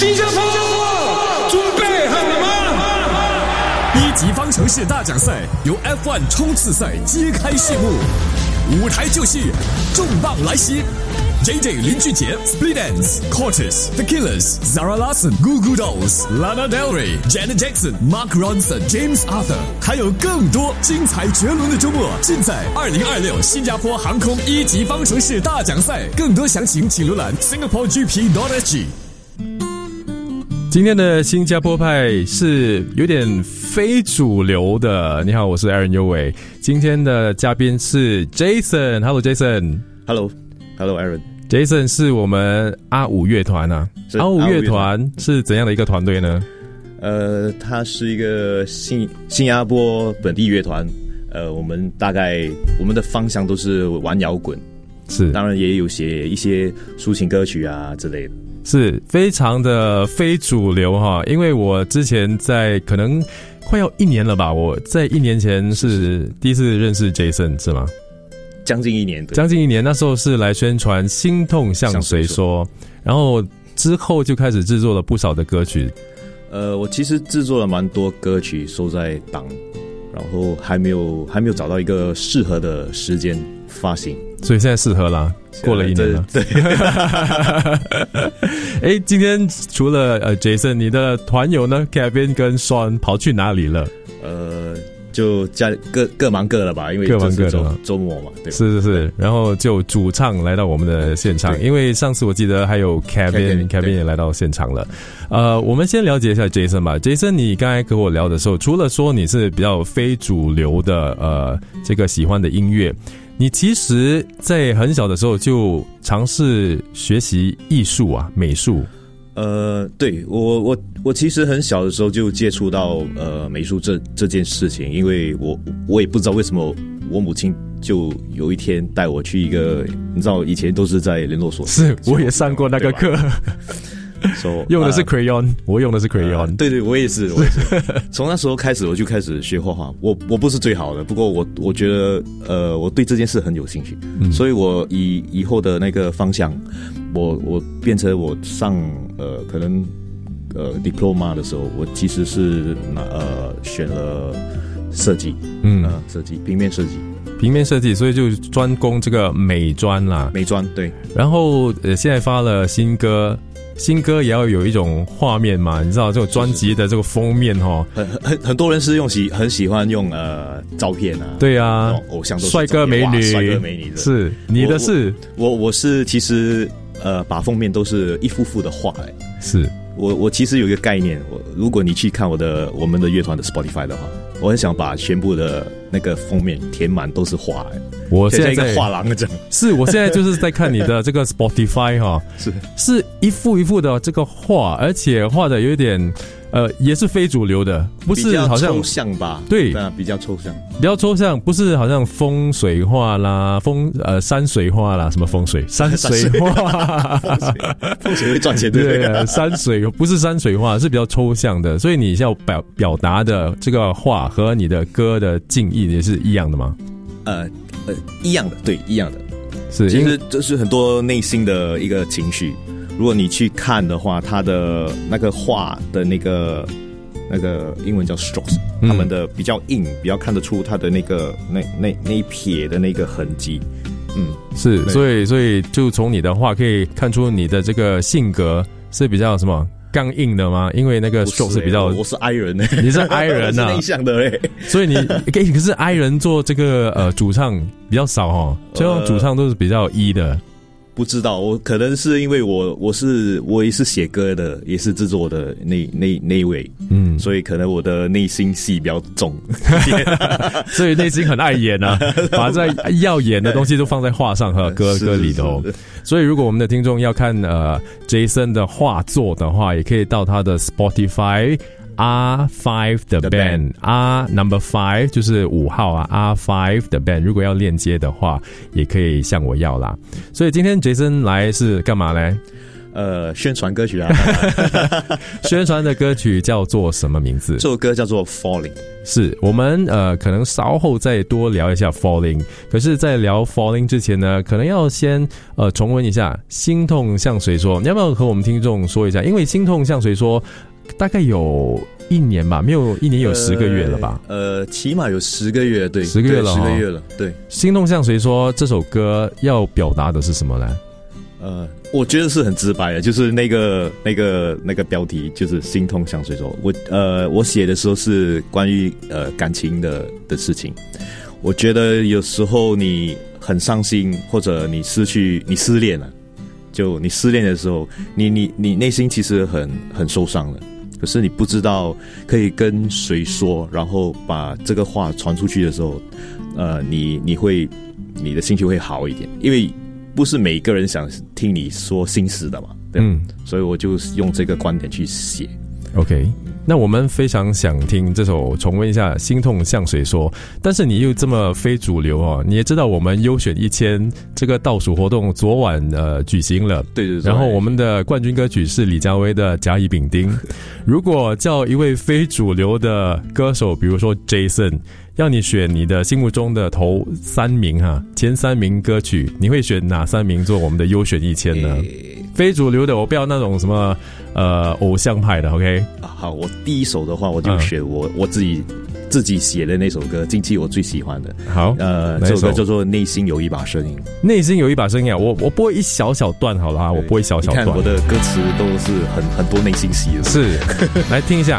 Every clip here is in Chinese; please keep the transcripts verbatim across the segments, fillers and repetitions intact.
新加坡准备好了吗？ 一级方程式大奖赛由 F 一 冲刺赛揭开序幕，舞台就是重磅来袭。J J 林俊杰 Split Enz、Cortez The Killers、Zara Larsson、Goo Goo Dolls、Lana Del Rey、Janet Jackson、Mark Ronson、James Arthur， 还有更多精彩绝伦的周末，尽在二零二六新加坡航空一级方程式大奖赛。更多详情请浏览 Singapore G P dot S G。 今天的新加坡派是有点非主流的。你好，我是 Aaron 优伟。今天的嘉宾是 Jason。Hello Jason。Hello，Hello Aaron。Jason 是我们阿五乐团啊。阿五乐团是怎样的一个团队呢？ 呃，它是一个新新加坡本地乐团。呃，我们大概我们的方向都是玩摇滚， 是， 当然也有写一些抒情歌曲啊之类的。 是非常的非主流哈，因为我之前在可能快要一年了吧，我在一年前是第一次认识 Jason 是吗？ 将近一年， 将近一年，那时候是来宣传《心痛向谁说》，然后之后就开始制作了不少的歌曲。 呃，我其实制作了蛮多歌曲收在档，然后还没有还没有找到一个适合的时间发行。 所以现在适合啦，过了一年了。 对。 哎，今天除了呃 Jason， 你的团友呢 Kevin 跟 Sean 跑去哪里了？ 呃，就家各各忙各的吧，因为各忙各的周末嘛，对吧？ 是是是。然后就主唱来到我们的现场，因为上次我记得还有 Kevin Kevin 也来到现场了。呃，我们先了解一下 Jason 吧。Jason， 你刚才跟我聊的时候，除了说你是比较非主流的呃这个喜欢的音乐。你其实在很小的时候就尝试学习艺术啊，美术。 呃，对，我我我其实很小的时候就接触到呃美术这这件事情，因为我我也不知道为什么我母亲就有一天带我去一个，你知道以前都是在联络所， 是我也上过那个课。 So, 用的是 crayon，、呃、我用的是 crayon、呃。 对对，我也是，我也是。从那时候开始，我就开始学画画。我我不是最好的，不过我我觉得，呃，我对这件事很有兴趣，嗯、所以我以以后的那个方向，我我变成我上呃可能呃 diploma 的时候，我其实是呃选了设计，嗯，呃、设计平面设计。 平面设计，所以就专攻这个美专啦。 美专对。 然后呃，现在发了新歌。新歌也要有一种画面嘛，你知道这种专辑的这个封面哦， 很很很多人是用喜很喜欢用呃照片啊， 对啊， 偶像都是帅哥美女， 帅哥美女的， 是你的是， 我我, 我是其实呃把封面都是一幅幅的画来， 是我我其实有一个概念，我如果你去看我的我们的乐团的 Spotify 的话，我很想把全部的那个封面填满都是画来。 我现在在一个画廊这样， 是我现在就是在看你的这个 Spotify 哈， 是是一幅一幅的这个画，而且画的有一点呃也是非主流的，不是好像抽象吧？ 对， 比较抽象， 比较抽象，不是好像风水画啦，风呃山水画啦，什么风水山水画， 风水风水会赚钱对不对？ 对，山水不是山水画，是比较抽象的，所以你要表表达的这个画和你的歌的敬意也是一样的吗？ 呃。呃，一样的，对，一样的， 是， 其实这是很多内心的一个情绪。如果你去看的话，他的那个画的那个那个英文叫 strokes，、嗯、他们的比较硬，比较看得出他的那个那那那一撇的那个痕迹。嗯， 是，所以所以就从你的画可以看出你的这个性格是比较什么？刚硬的吗？因为那个 stroke 是比较， 我是 I 人呢、欸， 你是 I 人啊， 内向的嘞、欸， 所以你可是 I 人做这个呃主唱比较少哦，这种主唱都是比较 E 的。 不知道，我可能是因为我我是我也是写歌的，也是制作的那那那一位，嗯，所以可能我的内心戏比较重， 所以内心很爱演啊，把在要演的东西都放在画上和歌歌里头。所以如果我们的听众要看呃 Jason 的画作的话，也可以到他的 Spotify。R 五 The Band R Number Five 就是五号啊 R 五 The Band 如果要链接的话也可以向我要啦。所以今天 Jason 来是干嘛呢？ 呃，宣传歌曲啊， 宣传的歌曲叫做什么名字？ 这首歌叫做 Falling。 是我们呃，可能稍后再多聊一下 Falling。可是，在聊 Falling 之前呢，可能要先呃重温一下心痛向谁说。你要不要和我们听众说一下？因为心痛向谁说大概有一年吧，没有一年有十个月了吧？ 呃，呃起码有十个月，对， 十个月了， 十个月了，对。 心痛向谁说这首歌要表达的是什么呢？ 呃，我觉得是很直白的，就是那个那个那个标题就是心痛向谁说。我呃，我写的时候是关于呃感情的的事情。我觉得有时候你很伤心，或者你失去你失恋了，就你失恋的时候，你你你内心其实很很受伤了，可是你不知道可以跟谁说，然后把这个话传出去的时候，呃，你你会你的心情会好一点，因为不是每个人想听你说心事的嘛，对吧？嗯，所以我就用这个观点去写。 OK， 那我们非常想听这首，重温一下《心痛向谁说》。但是你又这么非主流哦，你也知道我们优选一千这个倒数活动昨晚呃举行了， 对对对。 然后我们的冠军歌曲是李佳薇的《甲乙丙丁》。如果叫一位非主流的歌手，比如说 Jason， 要你选你的心目中的头三名哈，前三名歌曲，你会选哪三名做我们的优选一千呢？欸非主流的，我不要那种什么呃偶像派的 ，OK？ 啊，好，我第一首的话，我就选我、嗯、我自己自己写的那首歌，近期我最喜欢的。 好， 呃，这首歌叫做《内心有一把声音》。 内心有一把声音啊，我我播一小小段好了啊，我播一小小段。 你看我的歌词都是很很多内心戏的， 是，来听一下。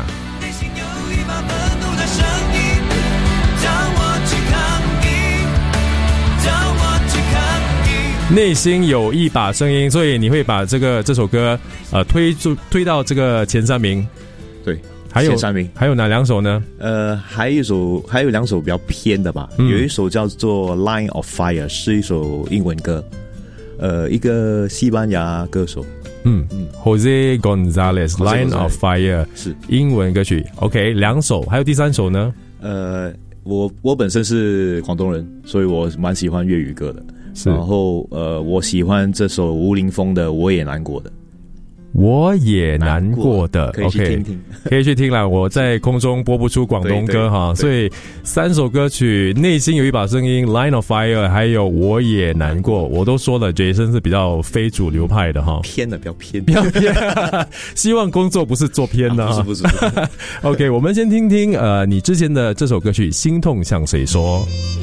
内心有一把声音，所以你会把这个这首歌呃推推到这个前三名。 对， 还有前三名， 还有哪两首呢？ 呃，还有一首，还有两首比较偏的吧。嗯、有一首叫做《Line of Fire》，是一首英文歌，呃，一个西班牙歌手。 嗯嗯 ，Jose Gonzalez，《Line of Fire》 是英文歌曲。OK， 两首，还有第三首呢？ 呃，我我本身是广东人，所以我蛮喜欢粤语歌的。然后呃，我喜欢这首吴林峰的《我也难过的》， 我也难过的， 可以去听听， okay, 可以去听了。我在空中播不出广东歌哈，所以三首歌曲，内心有一把声音 ，Line of Fire， 还有我也难过，我都说了 ，Jason 是比较非主流派的哈， 偏的比较偏， 比较偏。希望工作不是做偏的、啊， 不是不是。 OK， 我们先听听呃，你之前的这首歌曲《心痛向谁说》。